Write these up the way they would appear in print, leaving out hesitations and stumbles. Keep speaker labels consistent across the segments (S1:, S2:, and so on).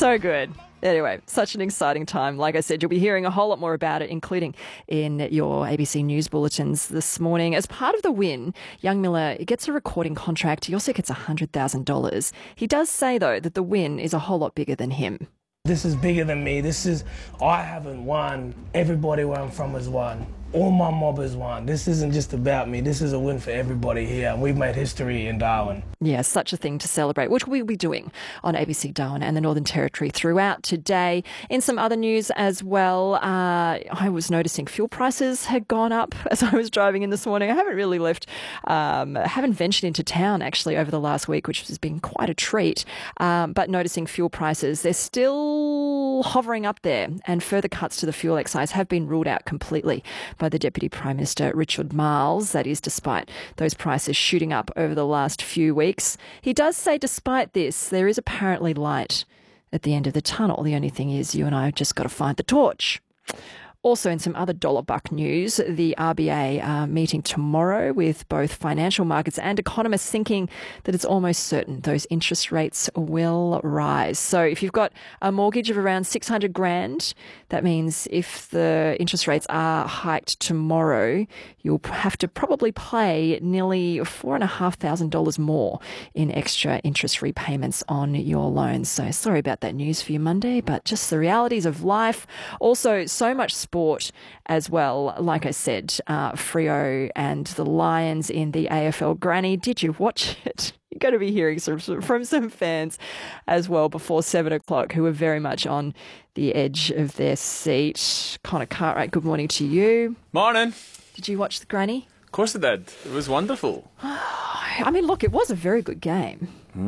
S1: So good. Anyway, such an exciting time. Like I said, you'll be hearing a whole lot more about it, including in your ABC News bulletins this morning. As part of the win, young Miller gets a recording contract. He also gets $100,000. He does say, though, that the win is a whole lot bigger than him.
S2: This is bigger than me. I haven't won. Everybody where I'm from has won. All my mob has won. This isn't just about me. This is a win for everybody here. We've made history in Darwin.
S1: Yeah, such a thing to celebrate, which we'll be doing on ABC Darwin and the Northern Territory throughout today. In some other news as well, I was noticing fuel prices had gone up as I was driving in this morning. I haven't really haven't ventured into town actually over the last week, which has been quite a treat. But noticing fuel prices, they're still hovering up there, and further cuts to the fuel excise have been ruled out completely by the Deputy Prime Minister, Richard Marles. That is despite those prices shooting up over the last few weeks. He does say despite this, there is apparently light at the end of the tunnel. The only thing is you and I have just got to find the torch. Also, in some other dollar buck news, the RBA are meeting tomorrow with both financial markets and economists thinking that it's almost certain those interest rates will rise. So if you've got a mortgage of around $600,000, that means if the interest rates are hiked tomorrow, you'll have to probably pay nearly $4,500 more in extra interest repayments on your loans. So sorry about that news for you Monday, but just the realities of life. Also, so much sport as well. Like I said, Freo and the Lions in the AFL Granny. Did you watch it? You're going to be hearing from some fans as well before 7 o'clock who are very much on the edge of their seat. Connor Cartwright, good morning to you.
S3: Morning.
S1: Did you watch the Granny?
S3: Of course I did. It was wonderful.
S1: I mean, look, it was a very good game.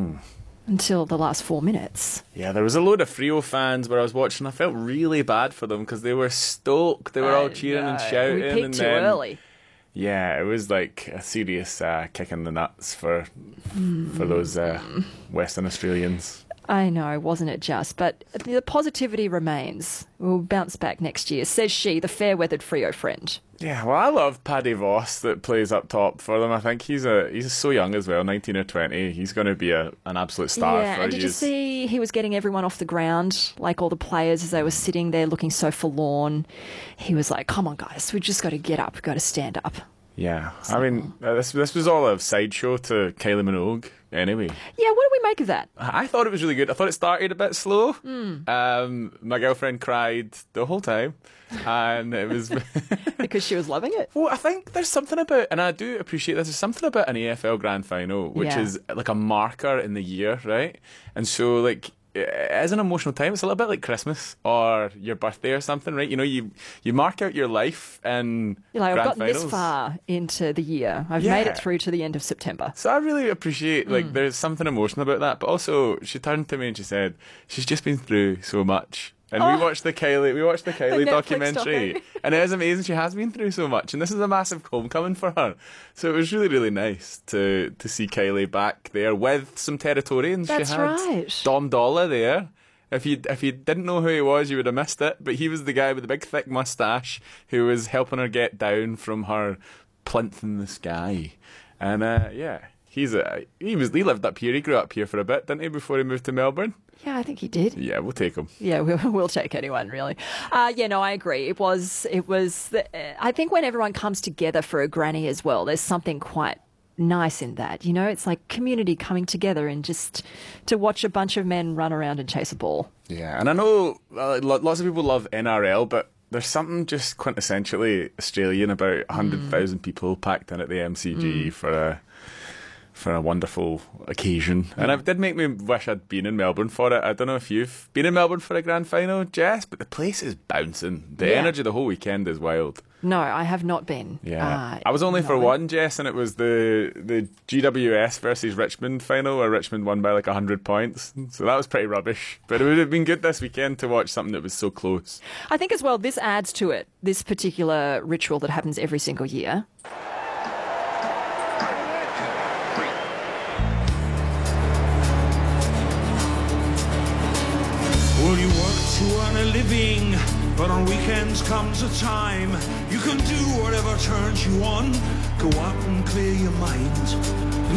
S1: Until the last 4 minutes.
S3: Yeah, there was a load of Freo fans where I was watching. I felt really bad for them because they were stoked. They were all cheering and shouting.
S1: We peaked too early.
S3: Yeah, it was like a serious kick in the nuts for those Western Australians.
S1: I know, wasn't it just? But the positivity remains. We'll bounce back next year, says she, the fair-weathered Freo friend.
S3: Yeah, well, I love Paddy Voss that plays up top for them. I think he's so young as well, 19 or 20. He's going to be an absolute star.
S1: Yeah, and did you see he was getting everyone off the ground, like all the players as they were sitting there looking so forlorn? He was like, come on, guys, we just got to get up, got to stand up.
S3: Yeah, I mean, this was all a sideshow to Kylie Minogue anyway.
S1: Yeah, what do we make of that?
S3: I thought it was really good. I thought it started a bit slow. My girlfriend cried the whole time, and it was...
S1: Because she was loving it?
S3: Well, I think there's something about, and I do appreciate this, there's something about an AFL Grand Final, which is like a marker in the year, right? And so, like... It is an emotional time. It's a little bit like Christmas or your birthday or something, right? You know, you mark out your life and
S1: you're like,
S3: Grand
S1: I've gotten
S3: Finals.
S1: This far into the year. I've made it through to the end of September.
S3: So I really appreciate, like, there's something emotional about that. But also, she turned to me and she said, she's just been through so much. And we watched the Kylie documentary, and it is amazing. She has been through so much, and this is a massive homecoming for her. So it was really, really nice to see Kylie back there with some Territorians.
S1: That's
S3: she had
S1: right.
S3: Dom Dolla there. If you didn't know who he was, you would have missed it. But he was the guy with the big thick moustache who was helping her get down from her plinth in the sky. And he lived up here. He grew up here for a bit, didn't he, before he moved to Melbourne?
S1: Yeah, I think he did.
S3: Yeah, we'll take him.
S1: Yeah, we'll take anyone, really. I agree. It was. I think when everyone comes together for a granny as well, there's something quite nice in that. You know, it's like community coming together and just to watch a bunch of men run around and chase a ball.
S3: Yeah, and I know lots of people love NRL, but there's something just quintessentially Australian about 100,000 people packed in at the MCG for a wonderful occasion. And it did make me wish I'd been in Melbourne for it. I don't know if you've been in Melbourne for a grand final, Jess, but the place is bouncing. The energy the whole weekend is wild.
S1: No, I have not been.
S3: Yeah. I was only for one, Jess, and it was the GWS versus Richmond final where Richmond won by like 100 points. So that was pretty rubbish. But it would have been good this weekend to watch something that was so close.
S1: I think as well, this adds to it, this particular ritual that happens every single year.
S4: Well, you work to earn a living, but on weekends comes a time you can do whatever turns you on. Go out and clear your mind.